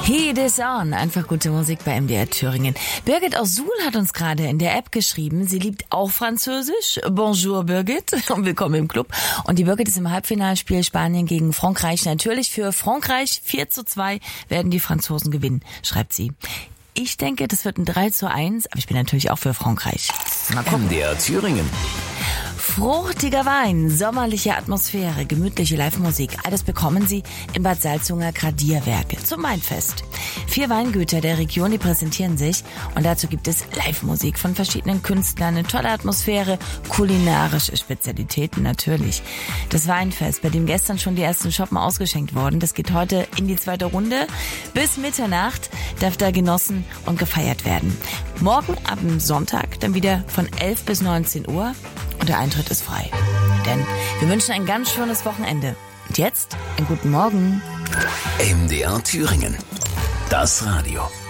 It is on. Einfach gute Musik bei MDR Thüringen. Birgit aus Suhl hat uns gerade in der App geschrieben. Sie liebt auch Französisch. Bonjour Birgit und willkommen im Club. Und die Birgit ist im Halbfinalspiel Spanien gegen Frankreich. Natürlich für Frankreich 4:2 werden die Franzosen gewinnen, schreibt sie. Ich denke, das wird ein 3:1, aber ich bin natürlich auch für Frankreich. Mal gucken. MDR Thüringen. Fruchtiger Wein, sommerliche Atmosphäre, gemütliche Live-Musik, all das bekommen Sie im Bad Salzunger Gradierwerke zum Weinfest. 4 Weingüter der Region, die präsentieren sich und dazu gibt es Live-Musik von verschiedenen Künstlern, eine tolle Atmosphäre, kulinarische Spezialitäten natürlich. Das Weinfest, bei dem gestern schon die ersten Schoppen ausgeschenkt wurden, das geht heute in die 2. Runde. Bis Mitternacht darf da genossen und gefeiert werden. Morgen ab dem Sonntag dann wieder von 11 bis 19 Uhr. Und der Eintritt ist frei. Denn wir wünschen ein ganz schönes Wochenende. Und jetzt einen guten Morgen. MDR Thüringen. Das Radio.